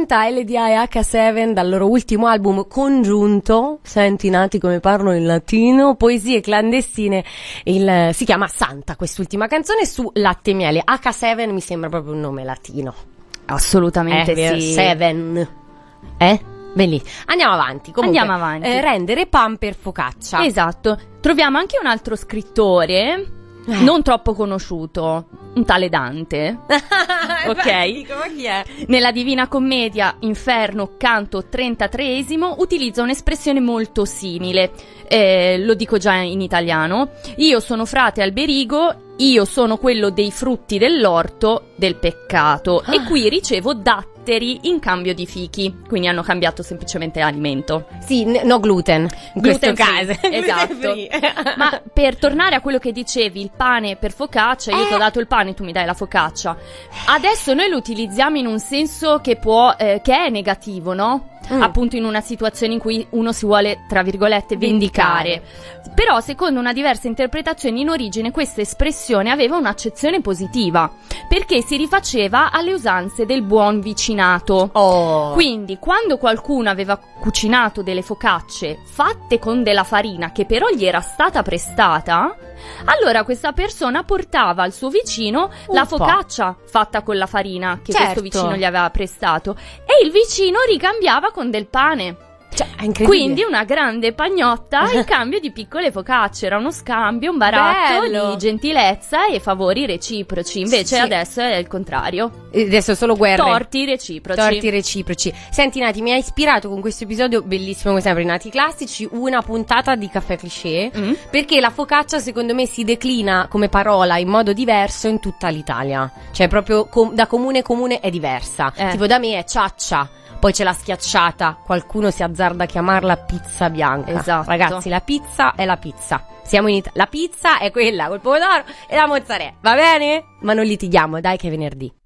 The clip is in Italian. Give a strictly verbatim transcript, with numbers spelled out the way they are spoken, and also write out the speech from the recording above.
Santa, L D I e H sette dal loro ultimo album congiunto, Senti nati come parlo in latino, Poesie clandestine, il, si chiama Santa quest'ultima canzone, su Latte e Miele. H sette mi sembra proprio un nome latino. Assolutamente eh, sì. Seven. Eh? Bellissimo. Andiamo avanti. Comunque, Andiamo avanti. Eh, rendere pan per focaccia. Esatto. Troviamo anche un altro scrittore eh. non troppo conosciuto, un tale Dante. Ok. Beh, dico, ma chi è? Nella Divina Commedia, Inferno, canto trentatreesimo, utilizza un'espressione molto simile. Eh, lo dico già in italiano. Io sono frate Alberigo, io sono quello dei frutti dell'orto del peccato ah. e qui ricevo datteri in cambio di fichi, quindi hanno cambiato semplicemente alimento. Sì, n- no gluten in gluten questo caso. Esatto. Ma per tornare a quello che dicevi, il pane per focaccia, io eh. ti ho dato il pane, tu mi dai la focaccia. Adesso noi lo utilizziamo in un senso che può eh, che è negativo, no? Mm. Appunto in una situazione in cui uno si vuole, tra virgolette, vendicare. vendicare. Però secondo una diversa interpretazione, in origine questa espressione aveva un'accezione positiva, perché si rifaceva alle usanze del buon vicinato. Oh. Quindi quando qualcuno aveva cucinato delle focacce fatte con della farina che però gli era stata prestata, allora questa persona portava al suo vicino Un la focaccia po'. fatta con la farina che certo. questo vicino gli aveva prestato, e il vicino ricambiava con del pane. Cioè, è incredibile. Quindi una grande pagnotta in cambio di piccole focacce. Era uno scambio, un baratto Bello. di gentilezza e favori reciproci. Invece sì. adesso è il contrario. Adesso solo guerre. Torti reciproci. Torti reciproci. Senti Nati, mi ha ispirato con questo episodio bellissimo come sempre, Nati Classici, una puntata di Caffè Cliché, mm. perché la focaccia secondo me si declina come parola in modo diverso in tutta l'Italia. Cioè proprio com- da comune comune è diversa. Eh. Tipo da me è ciaccia. Poi c'è la schiacciata, qualcuno si azzarda a chiamarla pizza bianca. Esatto. Ragazzi, la pizza è la pizza. Siamo in Italia. La pizza è quella col pomodoro e la mozzarella, va bene? Ma non litighiamo, dai che è venerdì.